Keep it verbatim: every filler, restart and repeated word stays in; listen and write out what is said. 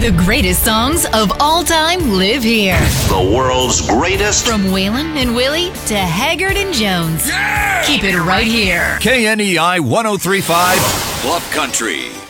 The greatest songs of all time live here. The world's greatest. From Waylon and Willie to Haggard and Jones. Yeah! Keep it right here. K N E I one oh three point five Bluff Country.